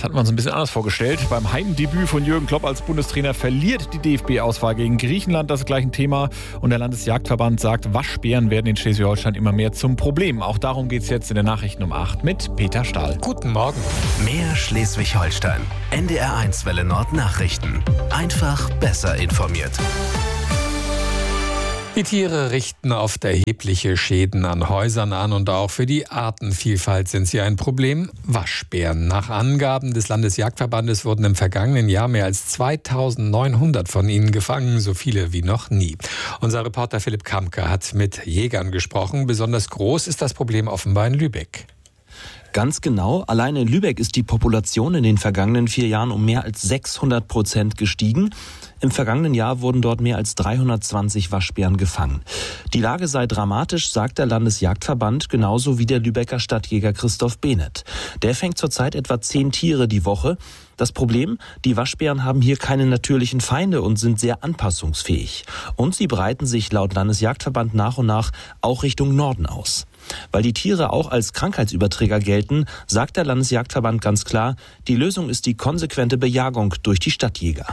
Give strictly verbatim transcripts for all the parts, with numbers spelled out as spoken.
das hatten wir uns ein bisschen anders vorgestellt. Beim Heimdebüt von Jürgen Klopp als Bundestrainer verliert die D F B-Auswahl gegen Griechenland. Das ist gleich ein Thema. Und der Landesjagdverband sagt, Waschbären werden in Schleswig-Holstein immer mehr zum Problem. Auch darum geht es jetzt in den Nachrichten um acht mit Peter Stahl. Guten Morgen. Mehr Schleswig-Holstein. N D R eins Welle Nord Nachrichten. Einfach besser informiert. Die Tiere richten oft erhebliche Schäden an Häusern an und auch für die Artenvielfalt sind sie ein Problem. Waschbären. Nach Angaben des Landesjagdverbandes wurden im vergangenen Jahr mehr als zweitausendneunhundert von ihnen gefangen, so viele wie noch nie. Unser Reporter Philipp Kamke hat mit Jägern gesprochen. Besonders groß ist das Problem offenbar in Lübeck. Ganz genau, allein in Lübeck ist die Population in den vergangenen vier Jahren um mehr als sechshundert Prozent gestiegen. Im vergangenen Jahr wurden dort mehr als dreihundertzwanzig Waschbären gefangen. Die Lage sei dramatisch, sagt der Landesjagdverband, genauso wie der Lübecker Stadtjäger Christoph Behnert. Der fängt zurzeit etwa zehn Tiere die Woche. Das Problem, die Waschbären haben hier keine natürlichen Feinde und sind sehr anpassungsfähig. Und sie breiten sich laut Landesjagdverband nach und nach auch Richtung Norden aus. Weil die Tiere auch als Krankheitsüberträger gelten, sagt der Landesjagdverband ganz klar, die Lösung ist die konsequente Bejagung durch die Stadtjäger.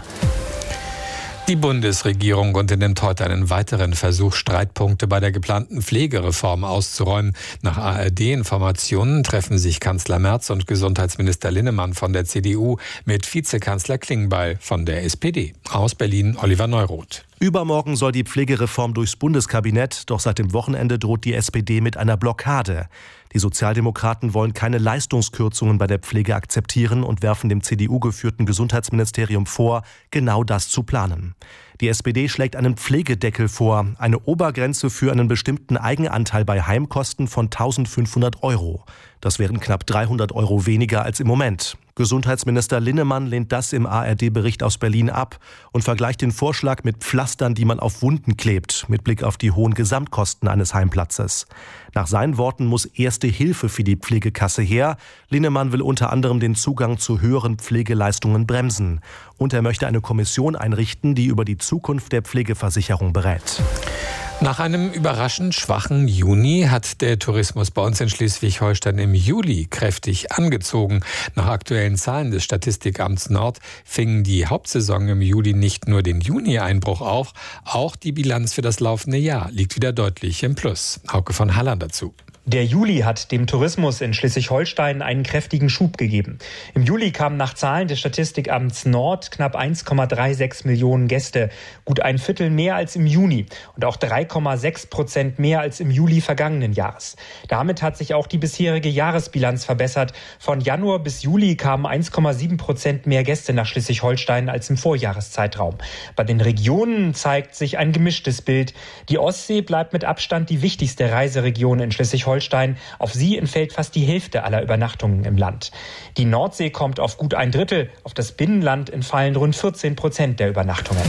Die Bundesregierung unternimmt heute einen weiteren Versuch, Streitpunkte bei der geplanten Pflegereform auszuräumen. Nach A R D-Informationen treffen sich Kanzler Merz und Gesundheitsminister Linnemann von der C D U mit Vizekanzler Klingbeil von der S P D. Aus Berlin Oliver Neuroth. Übermorgen soll die Pflegereform durchs Bundeskabinett, doch seit dem Wochenende droht die S P D mit einer Blockade. Die Sozialdemokraten wollen keine Leistungskürzungen bei der Pflege akzeptieren und werfen dem C D U-geführten Gesundheitsministerium vor, genau das zu planen. Die S P D schlägt einen Pflegedeckel vor, eine Obergrenze für einen bestimmten Eigenanteil bei Heimkosten von eintausendfünfhundert Euro. Das wären knapp dreihundert Euro weniger als im Moment. Gesundheitsminister Linnemann lehnt das im A R D-Bericht aus Berlin ab und vergleicht den Vorschlag mit Pflastern, die man auf Wunden klebt, mit Blick auf die hohen Gesamtkosten eines Heimplatzes. Nach seinen Worten muss erste Hilfe für die Pflegekasse her. Linnemann will unter anderem den Zugang zu höheren Pflegeleistungen bremsen. Und er möchte eine Kommission einrichten, die über die Zukunft der Pflegeversicherung berät. Nach einem überraschend schwachen Juni hat der Tourismus bei uns in Schleswig-Holstein im Juli kräftig angezogen. Nach aktuellen Zahlen des Statistikamts Nord fing die Hauptsaison im Juli nicht nur den Juni-Einbruch auf, auch die Bilanz für das laufende Jahr liegt wieder deutlich im Plus. Hauke von Halland dazu. Der Juli hat dem Tourismus in Schleswig-Holstein einen kräftigen Schub gegeben. Im Juli kamen nach Zahlen des Statistikamts Nord knapp eins Komma sechsunddreißig Millionen Gäste, gut ein Viertel mehr als im Juni und auch drei Komma sechs Prozent mehr als im Juli vergangenen Jahres. Damit hat sich auch die bisherige Jahresbilanz verbessert. Von Januar bis Juli kamen eins Komma sieben Prozent mehr Gäste nach Schleswig-Holstein als im Vorjahreszeitraum. Bei den Regionen zeigt sich ein gemischtes Bild. Die Ostsee bleibt mit Abstand die wichtigste Reiseregion in Schleswig-Holstein. Auf sie entfällt fast die Hälfte aller Übernachtungen im Land. Die Nordsee kommt auf gut ein Drittel, auf das Binnenland entfallen rund vierzehn Prozent der Übernachtungen.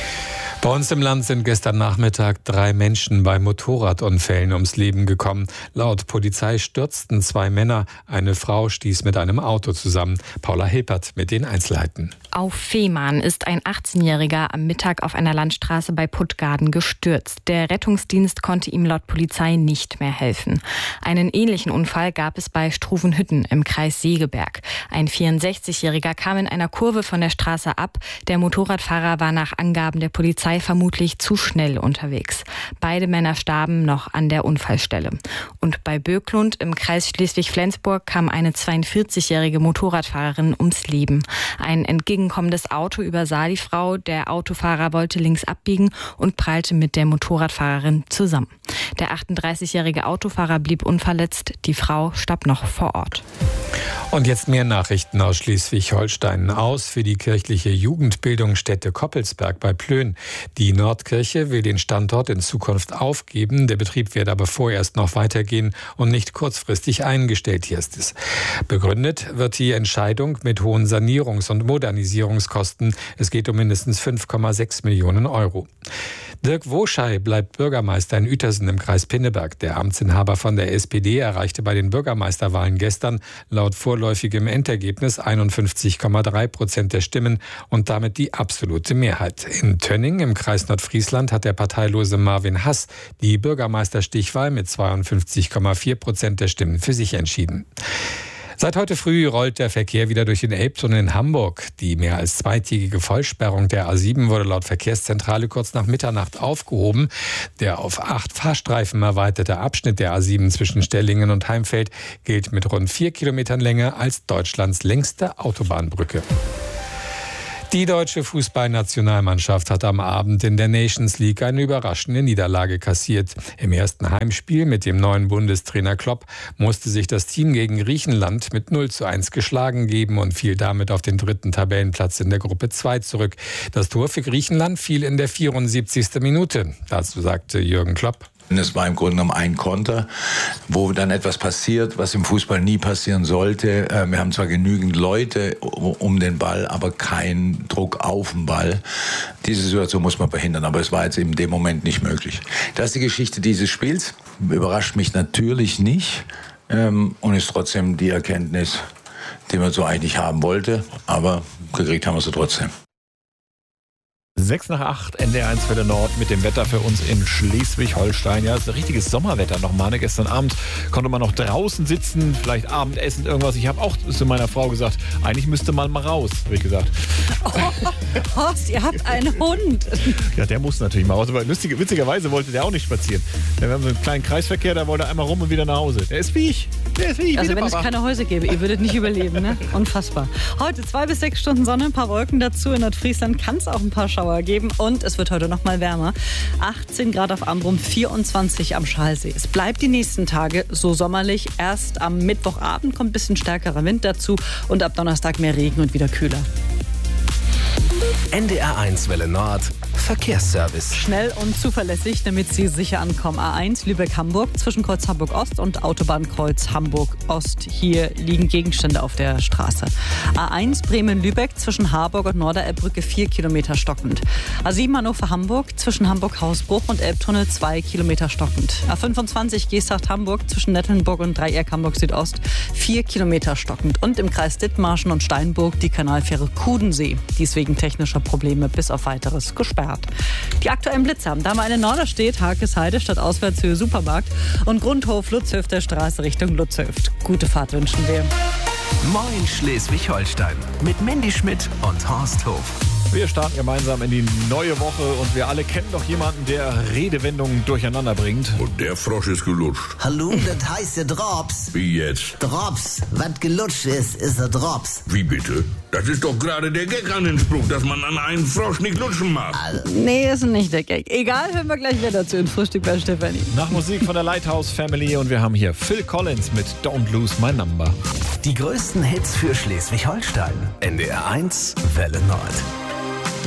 Bei uns im Land sind gestern Nachmittag drei Menschen bei Motorradunfällen ums Leben gekommen. Laut Polizei stürzten zwei Männer, eine Frau stieß mit einem Auto zusammen. Paula Hilpert mit den Einzelheiten. Auf Fehmarn ist ein achtzehnjähriger am Mittag auf einer Landstraße bei Puttgarden gestürzt. Der Rettungsdienst konnte ihm laut Polizei nicht mehr helfen. Einen ähnlichen Unfall gab es bei Struvenhütten im Kreis Segeberg. Ein vierundsechzigjähriger kam in einer Kurve von der Straße ab. Der Motorradfahrer war nach Angaben der Polizei vermutlich zu schnell unterwegs. Beide Männer starben noch an der Unfallstelle. Und bei Böklund im Kreis Schleswig-Flensburg kam eine zweiundvierzigjährige Motorradfahrerin ums Leben. Ein entgegenkommendes Auto übersah die Frau. Der Autofahrer wollte links abbiegen und prallte mit der Motorradfahrerin zusammen. Der achtunddreißigjährige Autofahrer blieb unverletzt. Die Frau starb noch vor Ort. Und jetzt mehr Nachrichten aus Schleswig-Holstein. Aus für die kirchliche Jugendbildungsstätte Koppelsberg bei Plön. Die Nordkirche will den Standort in Zukunft aufgeben. Der Betrieb wird aber vorerst noch weitergehen und nicht kurzfristig eingestellt, hier ist es. Begründet wird die Entscheidung mit hohen Sanierungs- und Modernisierungskosten. Es geht um mindestens fünf Komma sechs Millionen Euro. Dirk Woschei bleibt Bürgermeister in Uetersen im Kreis Pinneberg. Der Amtsinhaber von der S P D erreichte bei den Bürgermeisterwahlen gestern laut vorläufigem Endergebnis einundfünfzig Komma drei Prozent der Stimmen und damit die absolute Mehrheit. In Tönning im Kreis Nordfriesland hat der parteilose Marvin Hass die Bürgermeisterstichwahl mit zweiundfünfzig Komma vier Prozent der Stimmen für sich entschieden. Seit heute früh rollt der Verkehr wieder durch den Elbtunnel in Hamburg. Die mehr als zweitägige Vollsperrung der A sieben wurde laut Verkehrszentrale kurz nach Mitternacht aufgehoben. Der auf acht Fahrstreifen erweiterte Abschnitt der A sieben zwischen Stellingen und Heimfeld gilt mit rund vier Kilometern Länge als Deutschlands längste Autobahnbrücke. Die deutsche Fußballnationalmannschaft hat am Abend in der Nations League eine überraschende Niederlage kassiert. Im ersten Heimspiel mit dem neuen Bundestrainer Klopp musste sich das Team gegen Griechenland mit null zu eins geschlagen geben und fiel damit auf den dritten Tabellenplatz in der Gruppe zwei zurück. Das Tor für Griechenland fiel in der vierundsiebzigsten Minute. Dazu sagte Jürgen Klopp: Es war im Grunde genommen ein Konter, wo dann etwas passiert, was im Fußball nie passieren sollte. Wir haben zwar genügend Leute um den Ball, aber keinen Druck auf den Ball. Diese Situation muss man verhindern, aber es war jetzt in dem Moment nicht möglich. Das ist die Geschichte dieses Spiels. Überrascht mich natürlich nicht und ist trotzdem die Erkenntnis, die man so eigentlich haben wollte, aber gekriegt haben wir sie trotzdem. sechs nach acht, N D R eins Welle Nord mit dem Wetter für uns in Schleswig-Holstein. Ja, es ist ein richtiges Sommerwetter nochmal. Ne? Gestern Abend konnte man noch draußen sitzen, vielleicht Abendessen, irgendwas. Ich habe auch zu meiner Frau gesagt, eigentlich müsste man mal raus, habe ich gesagt. Oh, Horst, ihr habt einen Hund. Ja, der muss natürlich mal raus. Aber lustige, witzigerweise wollte der auch nicht spazieren. Wir haben so einen kleinen Kreisverkehr, da wollte er einmal rum und wieder nach Hause. Der ist wie ich. Der ist wie ich. Also wie wenn Papa. es keine Häuser gäbe, ihr würdet nicht überleben, ne? Unfassbar. Heute zwei bis sechs Stunden Sonne, ein paar Wolken dazu. In Nordfriesland kann es auch ein paar Schauer geben und es wird heute noch mal wärmer. achtzehn Grad auf Amrum, vierundzwanzig am Schalsee. Es bleibt die nächsten Tage so sommerlich. Erst am Mittwochabend kommt ein bisschen stärkerer Wind dazu und ab Donnerstag mehr Regen und wieder kühler. N D R eins Welle Nord Verkehrsservice. Schnell und zuverlässig, damit Sie sicher ankommen. A eins Lübeck-Hamburg zwischen Kreuz Hamburg-Ost und Autobahnkreuz Hamburg-Ost. Hier liegen Gegenstände auf der Straße. A eins Bremen-Lübeck zwischen Harburg und Norderelbbrücke vier Kilometer stockend. A sieben Hannover-Hamburg zwischen Hamburg-Hausbruch und Elbtunnel zwei Kilometer stockend. A fünfundzwanzig Geesthacht-Hamburg zwischen Nettelnburg und Dreieck Hamburg-Südost vier Kilometer stockend. Und im Kreis Dithmarschen und Steinburg die Kanalfähre Kudensee. Die ist wegen technischer Probleme bis auf weiteres gesperrt. Die aktuellen Blitzer. Da haben wir eine Norderstedt, Hakesheide, statt Auswärtshöhe Supermarkt und Grundhof Lutzhöfter Straße Richtung Lutzhöft. Gute Fahrt wünschen wir. Moin Schleswig-Holstein mit Mandy Schmidt und Horst Hof. Wir starten gemeinsam in die neue Woche und wir alle kennen doch jemanden, der Redewendungen durcheinander bringt. Und der Frosch ist gelutscht. Hallo, das heißt ja Drops. Wie jetzt? Drops. Was gelutscht ist, ist ein Drops. Wie bitte? Das ist doch gerade der Gag an den Spruch, dass man an einen Frosch nicht lutschen mag. Also, nee, ist nicht der Gag. Egal, hören wir gleich wieder dazu in Frühstück bei Stefanie. Nach Musik von der Lighthouse Family und wir haben hier Phil Collins mit Don't Lose My Number. Die größten Hits für Schleswig-Holstein. N D R eins Welle Nord.